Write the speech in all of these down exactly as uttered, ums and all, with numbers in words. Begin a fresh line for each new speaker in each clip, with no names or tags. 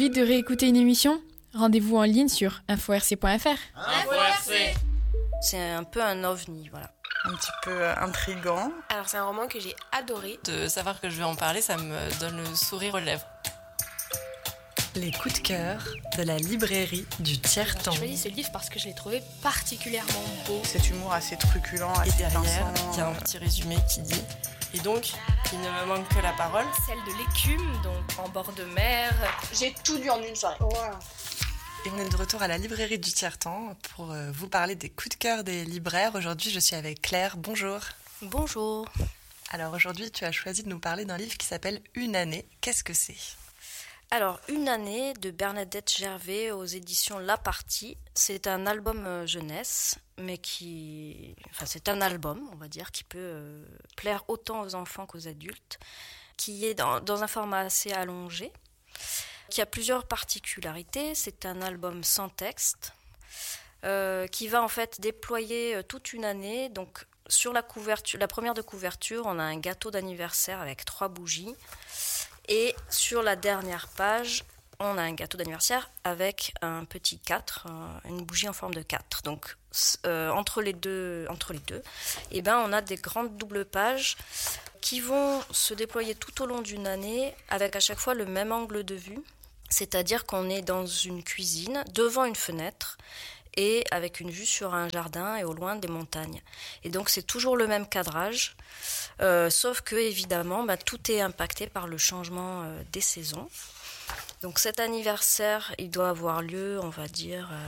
Envie de réécouter une émission ? Rendez-vous en ligne sur info r c point f r.
Info R C.
C'est un peu un ovni, voilà.
Un petit peu intriguant.
Alors c'est un roman que j'ai adoré.
De savoir que je vais en parler, ça me donne le sourire aux lèvres.
Les coups de cœur de la librairie du Tiers-Temps.
J'ai choisi ce livre parce que je l'ai trouvé particulièrement beau.
Cet humour assez truculent, assez
Et derrière,
pinçant.
il y a un petit résumé qui dit « Et donc, il ne me manque que la parole. »
Celle de l'écume, donc en bord de mer.
J'ai tout lu en une soirée.
Wow.
Et on est de retour à la librairie du Tiers-Temps pour vous parler des coups de cœur des libraires. Aujourd'hui, je suis avec Claire. Bonjour.
Bonjour.
Alors aujourd'hui, tu as choisi de nous parler d'un livre qui s'appelle « Une année ». Qu'est-ce que c'est ?
Alors, Une année de Bernadette Gervais aux éditions La Partie. C'est un album jeunesse, mais qui... Enfin, c'est un album, on va dire, qui peut euh, plaire autant aux enfants qu'aux adultes, qui est dans, dans un format assez allongé, qui a plusieurs particularités. C'est un album sans texte, euh, qui va en fait déployer toute une année. Donc, sur la couverture, la première de couverture, on a un gâteau d'anniversaire avec trois bougies. Et sur la dernière page, on a un gâteau d'anniversaire avec un petit quatre, une bougie en forme de quatre. Donc, euh, entre les deux, entre les deux, eh ben, on a des grandes doubles pages qui vont se déployer tout au long d'une année avec à chaque fois le même angle de vue. C'est-à-dire qu'on est dans une cuisine, devant une fenêtre, et avec une vue sur un jardin et au loin des montagnes. Et donc c'est toujours le même cadrage, euh, sauf que évidemment bah, tout est impacté par le changement euh, des saisons. Donc cet anniversaire, il doit avoir lieu, on va dire, euh,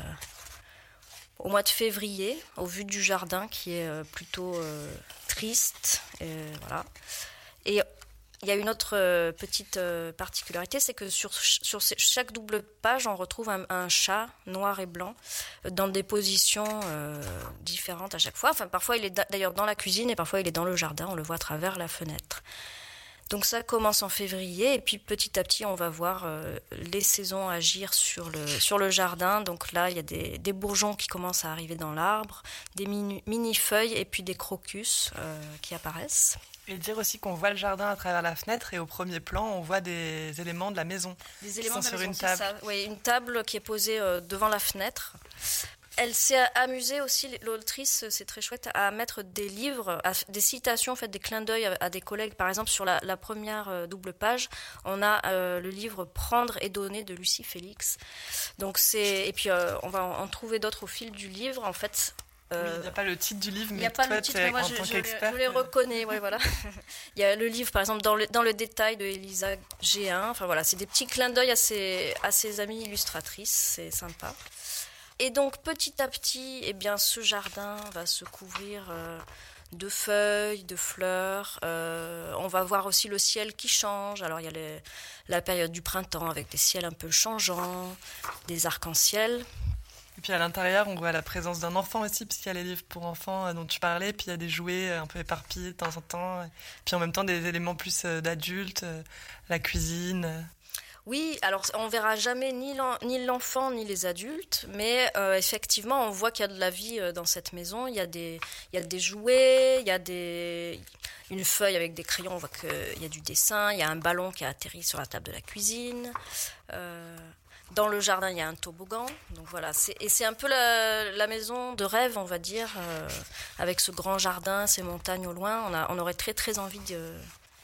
au mois de février, au vu du jardin qui est euh, plutôt euh, triste, et, voilà. Et il y a une autre euh, petite euh, particularité, c'est que sur, sur chaque double page, on retrouve un, un chat noir et blanc euh, dans des positions euh, différentes à chaque fois. Enfin, parfois, il est d'ailleurs dans la cuisine et parfois, il est dans le jardin. On le voit à travers la fenêtre. Donc ça commence en février et puis petit à petit, on va voir euh, les saisons agir sur le, sur le jardin. Donc là, il y a des, des bourgeons qui commencent à arriver dans l'arbre, des mini, mini-feuilles et puis des crocus euh, qui apparaissent.
Et dire aussi qu'on voit le jardin à travers la fenêtre et au premier plan, on voit des éléments de la maison.
Des éléments de la
sur
maison,
une
c'est
table.
ça. Oui, une table qui est posée euh, devant la fenêtre. Elle s'est amusée aussi, l'autrice, c'est très chouette, à mettre des livres, à, des citations, en fait, des clins d'œil à, à des collègues. Par exemple, sur la, la première euh, double page, on a euh, le livre Prendre et donner de Lucie Félix. Donc c'est, et puis euh, on va en, en trouver d'autres au fil du livre. En fait.
Euh, oui, il n'y a pas le titre du livre, mais
il n'y a pas
toi,
le titre, mais moi,
en
je,
tant
je,
qu'expert...
je les reconnais, ouais, voilà. Il y a le livre, par exemple, dans le, dans le détail de Elisa G un. Enfin voilà, c'est des petits clins d'œil à ses, à ses amies illustratrices, c'est sympa. Et donc, petit à petit, eh bien, ce jardin va se couvrir euh, de feuilles, de fleurs. Euh, on va voir aussi le ciel qui change. Alors, il y a les, la période du printemps avec des ciels un peu changeants, des arcs-en-ciel.
Et puis à l'intérieur, on voit la présence d'un enfant aussi, puisqu'il y a les livres pour enfants dont tu parlais, puis il y a des jouets un peu éparpillés de temps en temps, puis en même temps des éléments plus d'adultes, la cuisine.
Oui, alors on verra jamais ni, l'en, ni l'enfant ni les adultes, mais euh, effectivement on voit qu'il y a de la vie dans cette maison. Il y a des, il y a des jouets, il y a des, une feuille avec des crayons, on voit qu'il y a du dessin, il y a un ballon qui a atterri sur la table de la cuisine. Euh, Dans le jardin, il y a un toboggan. Donc voilà, c'est, et c'est un peu la, la maison de rêve, on va dire, euh, avec ce grand jardin, ces montagnes au loin. On, a, on aurait très très envie de,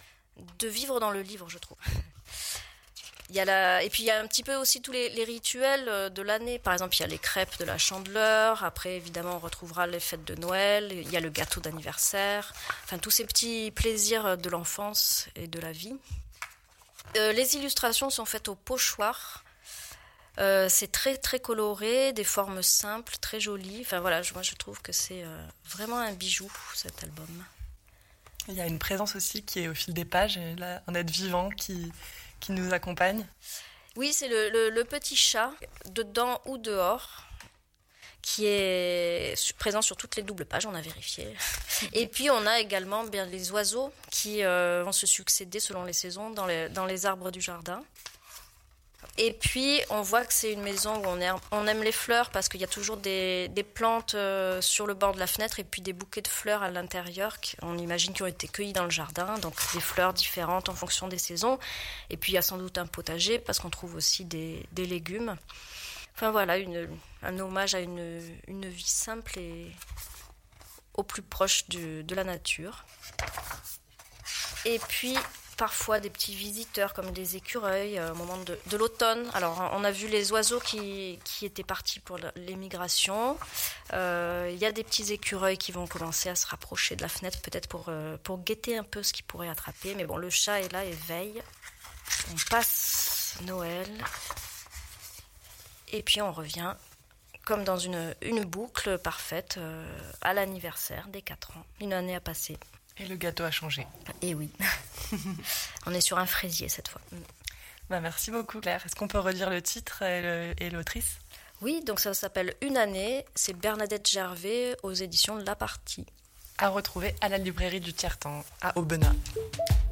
de vivre dans le livre, je trouve. Il y a la, et puis il y a un petit peu aussi tous les, les rituels de l'année. Par exemple, il y a les crêpes de la Chandeleur. Après, évidemment, on retrouvera les fêtes de Noël. Il y a le gâteau d'anniversaire. Enfin, tous ces petits plaisirs de l'enfance et de la vie. Euh, les illustrations sont faites au pochoir. Euh, c'est très très coloré, des formes simples, très jolies. Enfin voilà, moi je trouve que c'est euh, vraiment un bijou cet album.
Il y a une présence aussi qui est au fil des pages, et là, un être vivant qui, qui nous accompagne.
Oui, c'est le, le, le petit chat, dedans ou dehors, qui est présent sur toutes les doubles pages, on a vérifié. Et puis on a également bien les oiseaux qui euh, vont se succéder selon les saisons dans les, dans les arbres du jardin. Et puis, on voit que c'est une maison où on, est, on aime les fleurs parce qu'il y a toujours des, des plantes euh, sur le bord de la fenêtre et puis des bouquets de fleurs à l'intérieur qu'on imagine qui ont été cueillis dans le jardin. Donc, des fleurs différentes en fonction des saisons. Et puis, il y a sans doute un potager parce qu'on trouve aussi des, des légumes. Enfin, voilà, une, un hommage à une, une vie simple et au plus proche du, de la nature. Et puis... parfois des petits visiteurs comme des écureuils euh, au moment de, de l'automne. Alors on a vu les oiseaux qui, qui étaient partis pour l'émigration. Euh, il y a des petits écureuils qui vont commencer à se rapprocher de la fenêtre peut-être pour, euh, pour guetter un peu ce qu'ils pourraient attraper. Mais bon, le chat est là et veille. On passe Noël. Et puis on revient comme dans une, une boucle parfaite euh, à l'anniversaire des quatre ans. Une année a passé.
Et le gâteau a changé.
Et oui. On est sur un fraisier cette fois.
Bah, merci beaucoup Claire. Est-ce qu'on peut redire le titre et, le, et l'autrice ?
Oui, donc ça s'appelle Une année. C'est Bernadette Gervais aux éditions La Partie.
À retrouver à la librairie du Tiers-Temps à Aubenas.